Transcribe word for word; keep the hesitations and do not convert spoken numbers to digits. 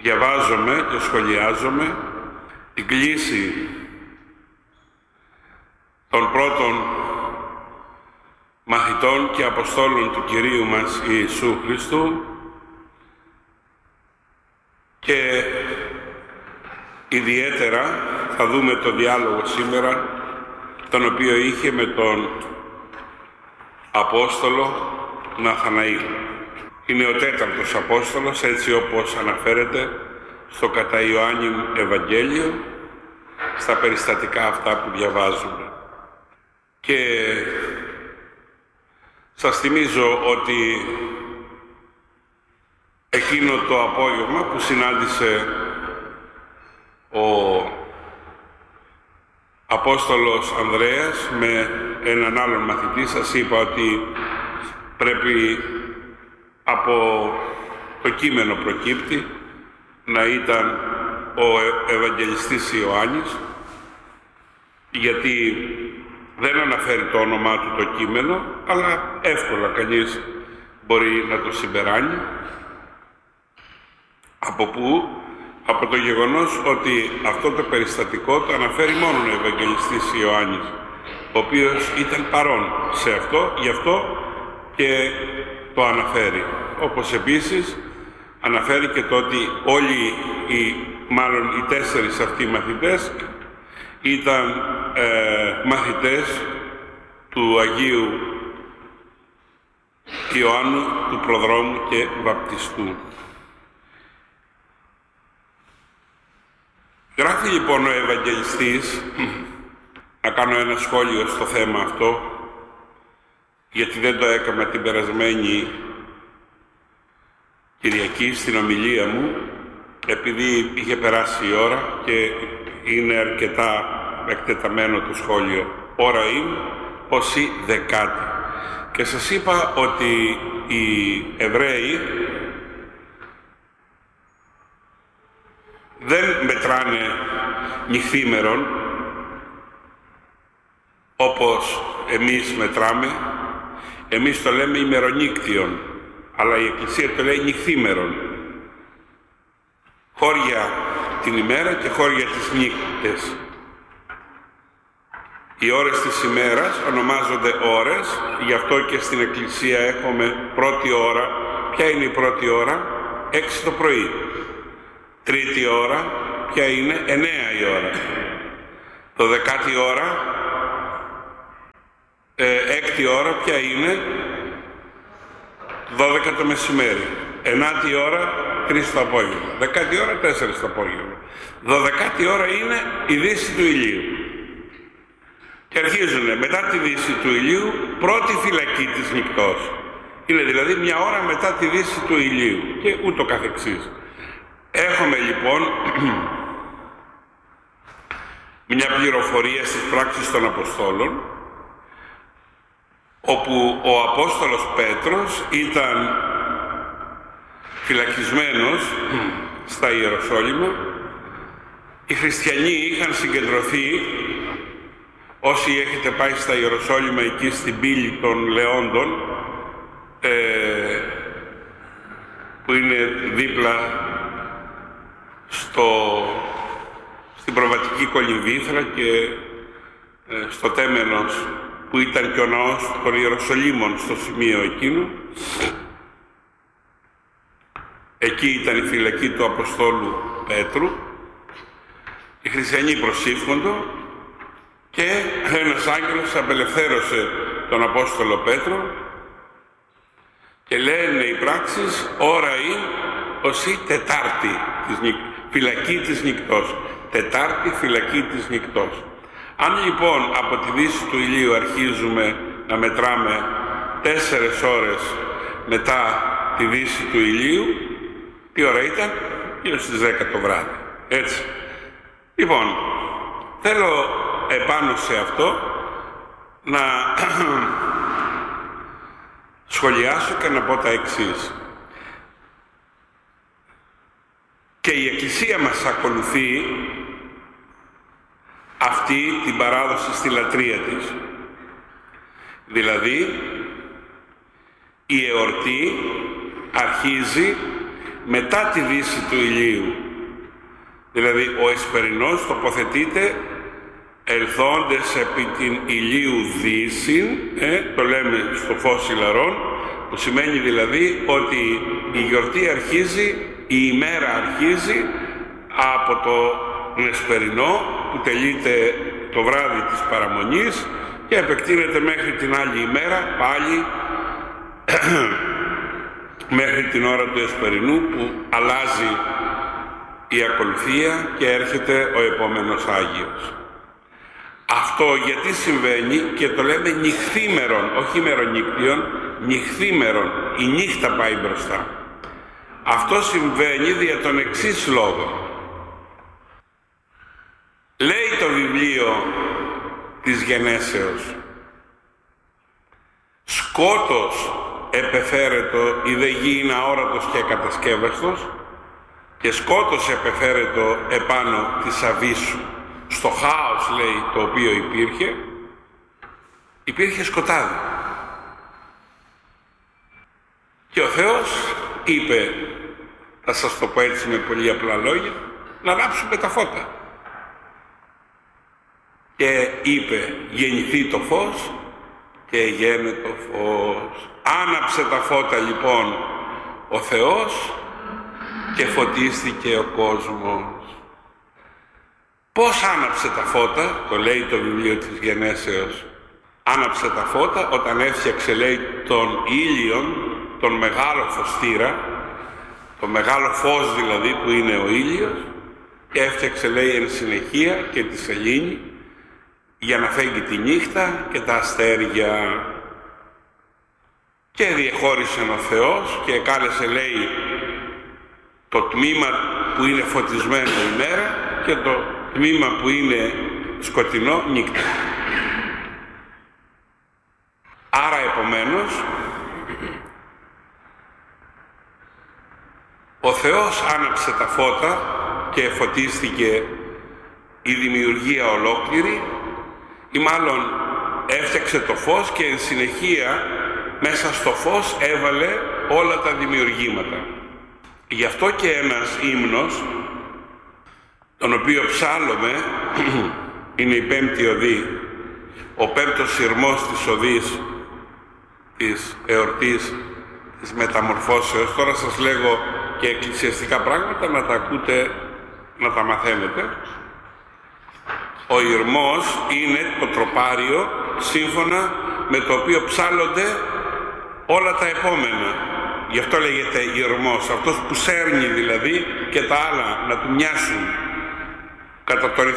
διαβάζομαι και σχολιάζομαι την κλήση των πρώτων μαθητών και Αποστόλων του Κυρίου μας Ιησού Χριστού και ιδιαίτερα θα δούμε το διάλογο σήμερα τον οποίο είχε με τον Απόστολο Ναθαναήλ. Είναι ο τέταρτος Απόστολος, έτσι όπως αναφέρεται στο κατά Ιωάννη Ευαγγέλιο, στα περιστατικά αυτά που διαβάζουμε. Και σας θυμίζω ότι εκείνο το απόγευμα που συνάντησε ο Απόστολος Ανδρέας με έναν άλλον μαθητή, σας είπα ότι πρέπει από το κείμενο προκύπτει να ήταν ο Ευαγγελιστής Ιωάννης, γιατί δεν αναφέρει το όνομά του το κείμενο, αλλά εύκολα κανείς μπορεί να το συμπεράνει. Από πού? Από το γεγονός ότι αυτό το περιστατικό το αναφέρει μόνο ο Ευαγγελιστής Ιωάννης, ο οποίος ήταν παρόν σε αυτό, γι' αυτό και το αναφέρει. Όπως επίσης αναφέρει και το ότι όλοι οι, μάλλον οι τέσσερις αυτοί μαθητές ήταν ε, μαθητές του Αγίου Ιωάννου του Προδρόμου και Βαπτιστού. Γράφει λοιπόν ο Ευαγγελιστής, να κάνω ένα σχόλιο στο θέμα αυτό, γιατί δεν το έκανα την περασμένη Κυριακή στην ομιλία μου, επειδή είχε περάσει η ώρα και είναι αρκετά εκτεταμένο το σχόλιο. Ώρα είναι όσοι δεκάτη. Και σας είπα ότι οι Εβραίοι δεν μετράνε νυχθήμερον όπως εμείς μετράμε. Εμείς το λέμε ημερονύκτιον, αλλά η Εκκλησία το λέει νυχθήμερον. Χώρια την ημέρα και χώρια τις νύχτες. Οι ώρες της ημέρας ονομάζονται ώρες, γι' αυτό και στην Εκκλησία έχουμε πρώτη ώρα. Ποια είναι η πρώτη ώρα? Έξι το πρωί. Τρίτη ώρα, ποια είναι? Εννέα η ώρα. Δωδεκάτη ώρα, ε, έκτη ώρα, ποια είναι? Δώδεκα το μεσημέρι. Ενάτη ώρα, τρεις το απόγευμα. Δεκάτη ώρα, τέσσερις το απόγευμα. Δωδεκάτη ώρα είναι η δύση του ηλίου. Και αρχίζουν μετά τη δύση του ηλίου πρώτη φυλακή της νυκτός. Είναι δηλαδή μια ώρα μετά τη δύση του ηλίου και ούτω καθεξής. Έχουμε λοιπόν μια πληροφορία στις πράξεις των Αποστόλων, όπου ο Απόστολος Πέτρος ήταν φυλακισμένος στα Ιεροσόλυμα. Οι χριστιανοί είχαν συγκεντρωθεί, όσοι έχετε πάει στα Ιεροσόλυμα εκεί στην πύλη των Λεόντων, ε, που είναι δίπλα στο, στην προβατική κολυμβήθρα και ε, στο Τέμενος, που ήταν και ο ναός των Ιεροσολύμων στο σημείο εκείνο. Εκεί ήταν η φυλακή του Αποστόλου Πέτρου. Οι χριστιανοί προσήφχοντο και ένας άγγελος απελευθέρωσε τον Απόστολο Πέτρο και λένε οι πράξεις ώρα ή ως η Τετάρτη της νυ... φυλακή της νυκτός. Τετάρτη φυλακή της νυκτός. Αν λοιπόν από τη δύση του ηλίου αρχίζουμε να μετράμε τέσσερες ώρες μετά τη δύση του ηλίου, τι ώρα ήταν? Γύρω στις δέκα το βράδυ. Έτσι. Λοιπόν, θέλω επάνω σε αυτό να σχολιάσω και να πω τα εξής. Και η Εκκλησία μας ακολουθεί αυτή την παράδοση στη λατρεία της. Δηλαδή, η εορτή αρχίζει μετά τη δύση του ηλίου. Δηλαδή ο εσπερινός τοποθετείται ελθόντες επί την ηλίου δύσιν, ε, το λέμε στο φως ηλαρών, που σημαίνει δηλαδή ότι η γιορτή αρχίζει, η ημέρα αρχίζει από τον εσπερινό που τελείται το βράδυ της παραμονής και επεκτείνεται μέχρι την άλλη ημέρα πάλι μέχρι την ώρα του εσπερινού που αλλάζει η ακολουθία και έρχεται ο επόμενος Άγιος. Αυτό γιατί συμβαίνει και το λέμε νυχθήμερον, όχι ημερονύκτιον, νυχθήμερον, η νύχτα πάει μπροστά. Αυτό συμβαίνει δια τον εξής λόγο. Λέει το βιβλίο της Γενέσεως, σκότος επεφέρετο η δε γη είναι αόρατος και κατασκεύαστος και σκότος επεφέρετο επάνω της αβύσσου. Στο χάος, λέει, το οποίο υπήρχε, υπήρχε σκοτάδι. Και ο Θεός είπε, θα σας το πω έτσι με πολύ απλά λόγια, να ανάψουμε τα φώτα. Και είπε, γεννηθεί το φως και γένε το φως. Άναψε τα φώτα λοιπόν ο Θεός και φωτίστηκε ο κόσμος. Πώς άναψε τα φώτα, το λέει το βιβλίο της Γενέσεως. Άναψε τα φώτα όταν έφτιαξε, λέει, τον ήλιον, τον μεγάλο φωστήρα, το μεγάλο φως δηλαδή που είναι ο ήλιος, και έφτιαξε, λέει, εν συνεχεία και τη σελήνη για να φέγγει τη νύχτα και τα αστέρια. Και διεχώρισε ο Θεός και κάλεσε, λέει, το τμήμα που είναι φωτισμένο ημέρα και το τμήμα που είναι σκοτεινό νύχτα. Άρα επομένως ο Θεός άναψε τα φώτα και φωτίστηκε η δημιουργία ολόκληρη, ή μάλλον έφτιαξε το φως και εν συνεχεία μέσα στο φως έβαλε όλα τα δημιουργήματα. Γι' αυτό και ένας ύμνος, τον οποίο ψάλλουμε, είναι η πέμπτη οδή, ο πέμπτος συρμός της οδής της εορτής της μεταμορφώσεως. Τώρα σας λέγω και εκκλησιαστικά πράγματα να τα ακούτε, να τα μαθαίνετε. Ο ηρμός είναι το τροπάριο σύμφωνα με το οποίο ψάλλονται όλα τα επόμενα. Γι' αυτό λέγεται ηρμός, αυτός που σέρνει δηλαδή και τα άλλα να του μοιάσουν κατά το